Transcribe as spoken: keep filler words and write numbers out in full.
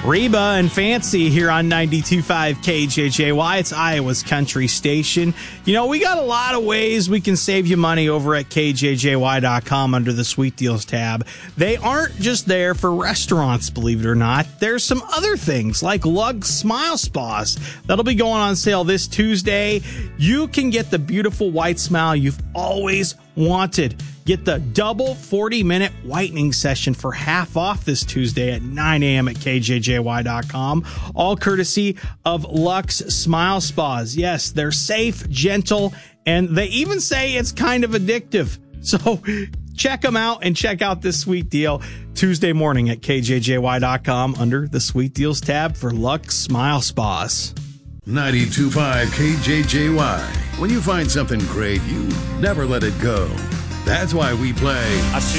Reba and Fancy here on ninety-two point five K J J Y. It's Iowa's country station. You know, we got a lot of ways we can save you money over at K J J Y dot com under the Sweet Deals tab. They aren't just there for restaurants, believe it or not. There's some other things like Lux Smile Spas that'll be going on sale this Tuesday. You can get the beautiful white smile you've always wanted. Get the double forty-minute whitening session for half off this Tuesday at nine a.m. at K J J Y dot com. All courtesy of Lux Smile Spas. Yes, they're safe, gentle, and they even say it's kind of addictive. So check them out and check out this sweet deal Tuesday morning at K J J Y dot com under the Sweet Deals tab for Lux Smile Spas. ninety-two point five K J J Y. When you find something great, you never let it go. That's why we play